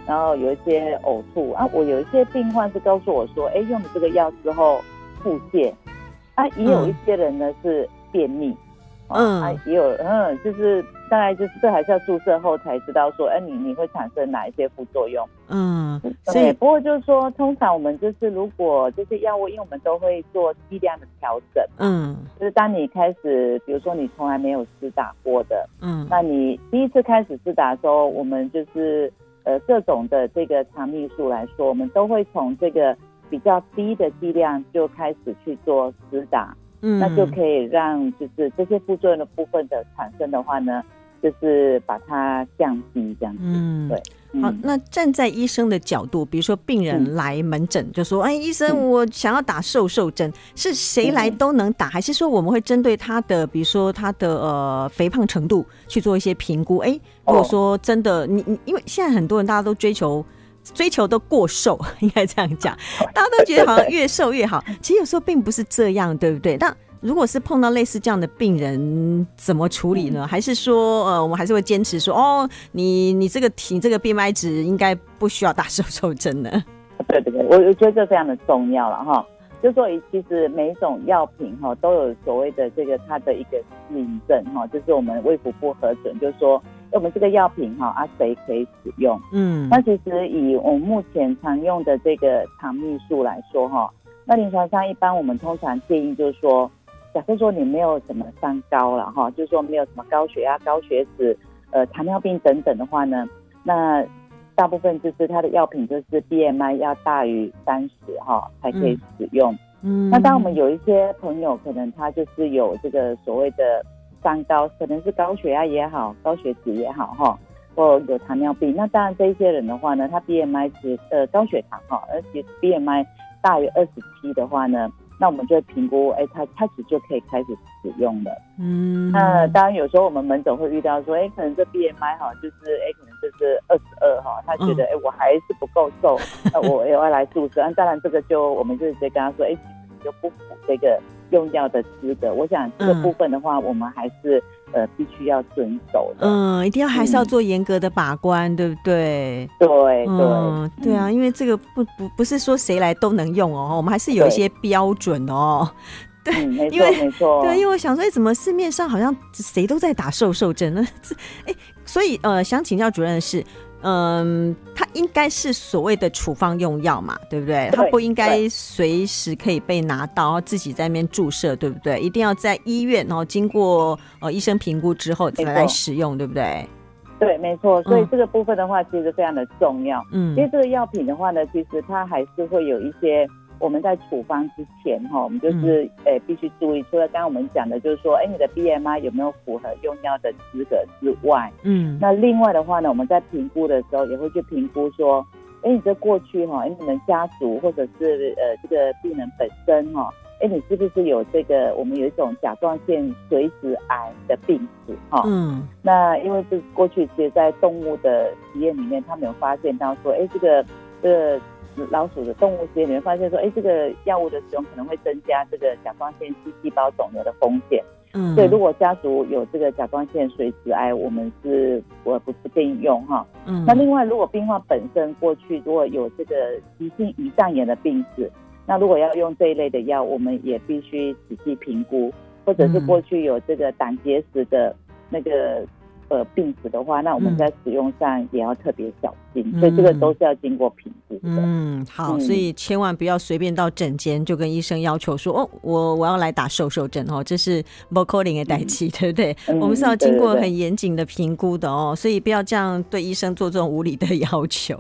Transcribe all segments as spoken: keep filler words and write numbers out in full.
然后有一些呕吐啊。我有一些病患是告诉我说，哎，用了这个药之后腹泻啊，也有一些人呢、嗯、是便秘。嗯、啊，也有，嗯，就是大概就是这还是要注射后才知道说，哎，你你会产生哪一些副作用？嗯，对。不过就是说，通常我们就是如果这些药物，因为我们都会做剂量的调整，嗯，就是当你开始，比如说你从来没有施打过的，嗯，那你第一次开始施打的时候，我们就是呃各种的这个肠泌素来说，我们都会从这个比较低的剂量就开始去做施打。嗯，那就可以让就是这些副作用的部分的产生的话呢，就是把它降低这样子。嗯，对。 好，那站在医生的角度，比如说病人来门诊就说，哎，医生，我想要打瘦瘦针，是谁来都能打，还是说我们会针对他的，比如说他的呃肥胖程度去做一些评估？哎，如果说真的，你你因为现在很多人大家都追求。追求都过瘦，应该这样讲，大家都觉得好像越瘦越好，其实有时候并不是这样，对不对？那如果是碰到类似这样的病人，怎么处理呢？嗯、还是说，呃，我们还是会坚持说，哦，你你这个体这个 B M I 值应该不需要打瘦瘦针呢？ 对对对，我我觉得这非常的重要了哈。就是说，其实每一种药品哈都有所谓的这个它的一个适应症哈，就是我们卫福部核准，就是说。我们这个药品哈啊，谁可以使用？嗯，那其实以我们目前常用的这个肠泌素来说哈，那临床上一般我们通常建议就是说，假设说你没有什么三高了哈，就是说没有什么高血压、高血脂、呃糖尿病等等的话呢，那大部分就是它的药品就是 B M I 要大于三十哈才可以使用。嗯，那当我们有一些朋友可能他就是有这个所谓的三高，可能是高血压也好，高血脂也好哈，或有糖尿病。那当然这一些人的话呢，他 B M I 值呃高血糖哈，而且 B M I 大于二十七的话呢，那我们就会评估，哎，他开始就可以开始使用了。嗯，那当然有时候我们门诊会遇到说，哎，可能这 B M I 哈，就是哎，可能就是二十二哈，他觉得哎、嗯、我还是不够瘦，那我也要来注射。当然这个就我们就直接跟他说，哎，你就不符这个用药的资格。我想这个部分的话，嗯、我们还是呃必须要遵守的。 嗯，一定要还是要做严格的把关，嗯、对不对？ 对对、 嗯、对啊，因为这个不不不是说谁来都能用哦，我们还是有一些标准哦。对， 嗯、没错没错。 对，因为我想说，哎，怎么市面上好像谁都在打瘦瘦针呢？哎，所以呃，想请教主任的是。嗯，它应该是所谓的处方用药嘛，对不对？它不应该随时可以被拿到，然后自己在那边注射，对不对？一定要在医院，然后经过呃医生评估之后才来使用，对不对？ 对，没错。所以这个部分的话，其实非常的重要。嗯，因为这个药品的话呢，其实它还是会有一些。我们在处方之前哈，我们就是诶、嗯、必须注意，除了刚刚我们讲的，就是说，哎，你的 B M I 有没有符合用药的资格之外，嗯，那另外的话呢，我们在评估的时候也会去评估说，哎，你这过去哈，哎，你们家族或者是呃这个病人本身哈，哎，你是不是有这个我们有一种甲状腺髓质癌的病史哈？嗯，那因为这过去其实，在动物的实验里面，他们有发现到说，哎，这个这个。老鼠的动物实验里面发现说，哎，这个药物的使用可能会增加这个甲状腺肌细胞肿瘤的风险。嗯，所以如果家族有这个甲状腺髓质癌，我们是我不不建议用哈。嗯，那另外如果病患本身过去如果有这个急性胰脏炎的病史，那如果要用这一类的药，我们也必须仔细评估，或者是过去有这个胆结石的那个。呃，病史的话，那我们在使用上也要特别小心，嗯、所以这个都是要经过评估的。 嗯，好，嗯、所以千万不要随便到诊间就跟医生要求说，哦，我我要来打瘦瘦针哦，这是不可能的代志，对不对？嗯、我们是要经过很严谨的评估的哦，所以不要这样对医生做这种无理的要求。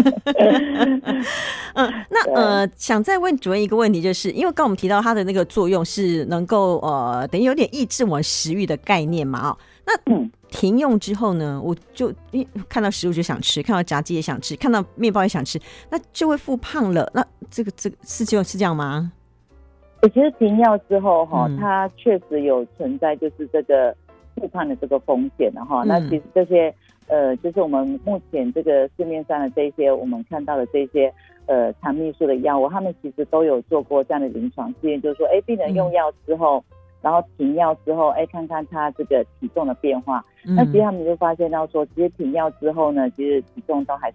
嗯，那呃，想再问主任一个问题，就是因为刚我们提到它的那个作用是能够呃，等于有点抑制我们食欲的概念嘛，哦，那嗯。停用之后呢，我就看到食物就想吃，看到炸鸡也想吃，看到面包也想吃，那就会复胖了。那这个这个是就是这样吗？ 其实停药之后哈，嗯、它确实有存在就是这个复胖的这个风险的哈。嗯、那其实这些呃，就是我们目前这个市面上的这些我们看到的这些呃肠泌素的药物，他们其实都有做过这样的临床试验，就是说，哎，病人用药之后。嗯然后停药之后，哎，看看他这个体重的变化。嗯、那其实他们就发现到说，其实停药之后呢，其实体重都还